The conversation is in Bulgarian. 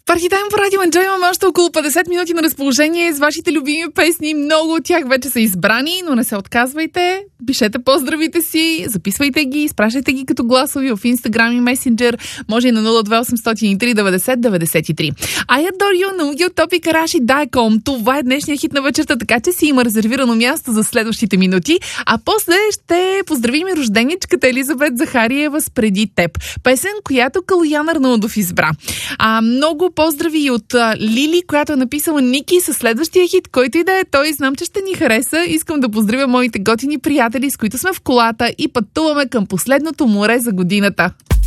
Парти Тайм по Радио Enjoy имаме още около 50 минути на разположение с вашите любими песни. Много от тях вече са избрани, но не се отказвайте. Пишете поздравите си, записвайте ги, изпращайте ги като гласови в Instagram и Messenger. Може и на 02803 90 93. I Adore You на Уги от Топи Караши Дайком. Това е днешния хит на вечерта, така че си има резервирано място за следващите минути. А после ще поздравим и рожденичката Елизабет Захариева с Преди теб. Песен, която Калоян Арнаудов избра. Много поздрави и от Лили, която е написала Ники със следващия хит, който и да е той. Знам, че ще ни хареса. Искам да поздравя моите готини приятели, с които сме в колата и пътуваме към последното море за годината.